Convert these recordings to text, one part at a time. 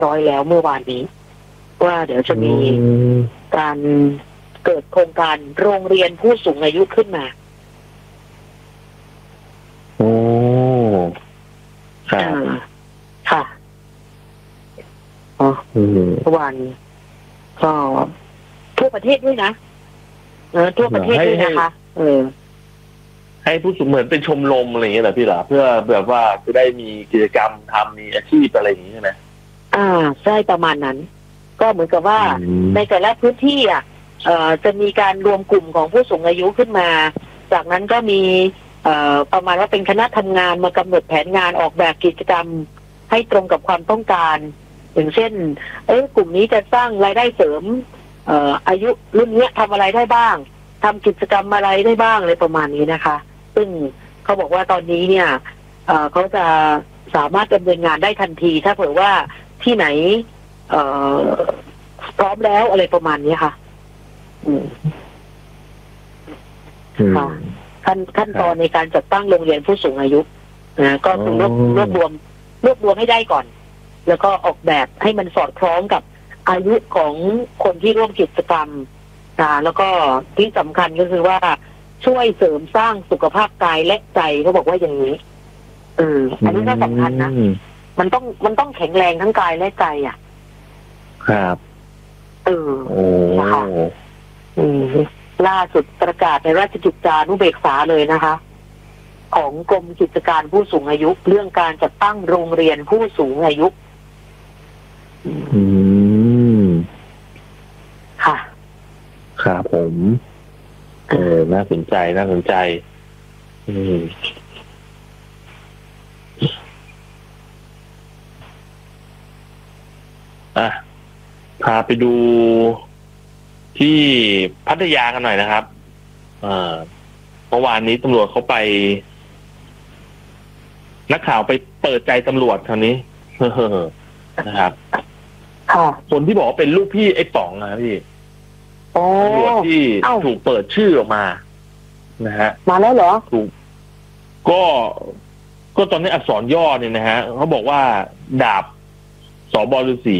ร้อยแล้วเมื่อวานนี้ว่าเดี๋ยวจะมีการเกิดโครงการโรงเรียนผู้สูงอายุขึ้นมาโอ้ครับค่ะเมื่อวานก็ทั่วประเทศด้วยนะทั่วประเทศด้วยนะคะให้ผู้สูงเหมือนเป็นชมรมอะไรอย่างเงี้ยเหรอพี่หรอเพื่อแบบว่าจะได้มีกิจกรรมทำมีอาชีพอะไรอย่างงี้ใช่ไหมใช่ประมาณนั้นก็เหมือนกับว่าในแต่ละพื้นที่จะมีการรวมกลุ่มของผู้สูงอายุขึ้นมาจากนั้นก็มีประมาณว่าเป็นคณะทำงานมากำหนดแผนงานออกแบบกิจกรรมให้ตรงกับความต้องการอย่างเช่นกลุ่มนี้จะสร้างรายได้เสริมอายุรุ่นนี้ทำอะไรได้บ้างทำกิจกรรมอะไรได้บ้างอะไรประมาณนี้นะคะซึ่งเขาบอกว่าตอนนี้เนี่ยเขาจะสามารถดำเนินงานได้ทันทีถ้าเผื่อว่าที่ไหนพร้อมแล้วอะไรประมาณนี้ค่ะขั้นตอนในการจัดตั้งโรงเรียนผู้สูงอายุก็คือรวบรวมให้ได้ก่อนแล้วก็ออกแบบให้มันสอดคล้องกับอายุของคนที่ร่วมกิจกรรมแล้วก็ที่สำคัญก็คือว่าช่วยเสริมสร้างสุขภาพกายและใจเขาบอกว่าอย่างนี้อันนี้ก็สำคัญนะมันต้องแข็งแรงทั้งกายและใจครับนะคะล่าสุดประกาศในราชกิจจานุเบกษาเลยนะคะของกรมกิจการผู้สูงอายุเรื่องการจัดตั้งโรงเรียนผู้สูงอายุค่ะครับผมน่าสนใจพาไปดูที่พัทยากันหน่อยนะครับเมื่อวานนี้ตำรวจเขาไปนักข่าวไปเปิดใจตำรวจคราวนี้นะครับคนที่บอกว่าเป็นลูกพี่ไอ้ป๋องนะพี่ตำรวจที่ถูกเปิดชื่อออกมานะฮะมาแล้วเหรอถูกก็ตอนนี้อักษรย่อเนี่ยนะฮะเขาบอกว่าดาบสบฤาษี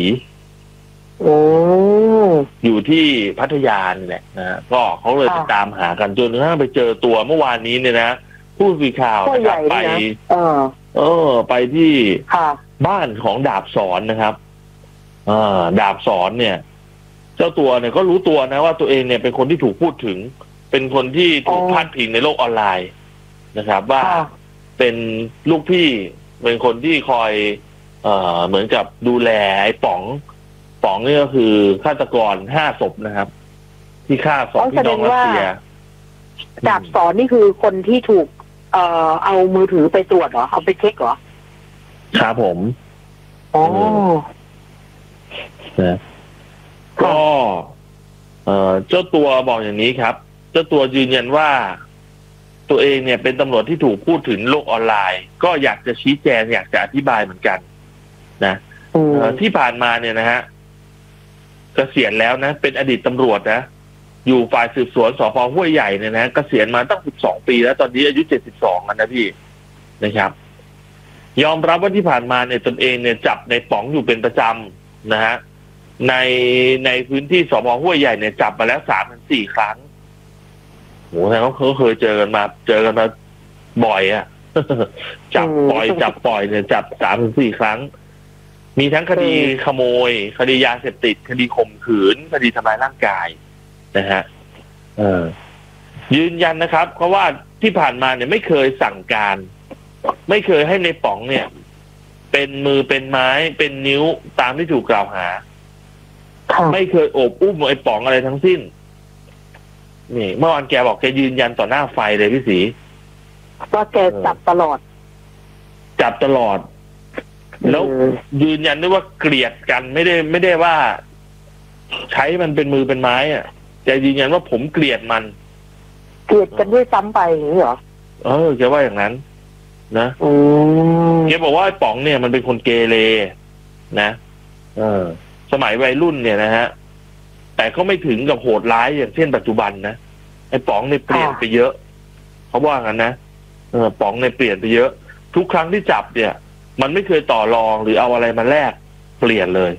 อยู่ที่พัทยานี่แหละนะก็เขาเลยไปตามหากันจนกระทั่งไปเจอตัวเมื่อวานนี้เนี่ยนะผู้สื่อข่าวนะครับไปไปที่บ้านของดาบสอนนะครับดาบสอนเนี่ยเจ้าตัวเนี่ยก็รู้ตัวนะว่าตัวเองเนี่ยเป็นคนที่ถูกพูดถึงเป็นคนที่ถูกพาดพิงในโลกออนไลน์นะครับว่าเป็นลูกพี่เป็นคนที่คอยเหมือนกับดูแลไอ้ป๋องนี่ก็คือฆาตกร5 ศพนะครับที่ฆ่า2 พี่น้องรัสเซียดาบสอนนี่คือคนที่ถูกเอามือถือไปตรวจเหรอเอาไปเช็คเหรอครับผมก็เจ้าตัวบอกอย่างนี้ครับเจ้าตัวยืนยันว่าตัวเองเนี่ยเป็นตำรวจที่ถูกพูดถึงโลกออนไลน์ก็อยากจะชี้แจงอยากจะอธิบายเหมือนกันนะที่ผ่านมาเนี่ยนะฮะเกษียณแล้วนะเป็นอดีตตำรวจนะอยู่ฝ่ายสืบสวนสภ.ห้วยใหญ่เนี่ยนะเกษียณมาตั้ง12 ปีแล้วตอนนี้อายุ72แล้วนะพี่นะครับ ยอมรับว่าที่ผ่านมาเนี่ยตนเองเนี่ยจับในป๋องอยู่เป็นประจำนะฮะในพื้นที่สภ.ห้วยใหญ่เนี่ยจับมาแล้ว3-4 ครั้งโหแต่เขาเคยเจอกันมาบ่อยอ่ะ จับปล่อยเนี่ยจับ3-4 ครั้งมีทั้งคดีขโมยคดียาเสพติดคดีข่มขืนคดีทำลายร่างกายนะฮะยืนยันนะครับเพราะว่าที่ผ่านมาเนี่ยไม่เคยสั่งการไม่เคยให้ในป๋องเนี่ยเป็นมือเป็นไม้เป็นนิ้วตามที่ถูกกล่าวหาไม่เคยโอบอุ้มไอ้ป๋องอะไรทั้งสิ้นนี่เมื่อวานแกบอกแกยืนยันต่อหน้าไฟเลยพี่ศรีว่าแกจับตลอดแล้วยืนยันด้วยว่าเกลียดกันไม่ได้ว่าใช้มันเป็นมือเป็นไม้อ่ะแกยืนยันว่าผมเกลียดมันเกลียดกันด้วยซ้ำไปอย่างนี้เหรอแกว่าอย่างนั้นนะแกบอกว่าไอ้ป๋องเนี่ยมันเป็นคนเกเรนะสมัยวัยรุ่นเนี่ยนะฮะแต่ก็ไม่ถึงกับโหดร้ายอย่างเช่นปัจจุบันนะไอ้ป๋องเนี่ยเปลี่ยนไปเยอะเขาว่างั้นนะป๋องเนี่ยเปลี่ยนไปเยอะทุกครั้งที่จับเนี่ยมันไม่เคยต่อรองหรือเอาอะไรมาแลกเปลี่ยนเลย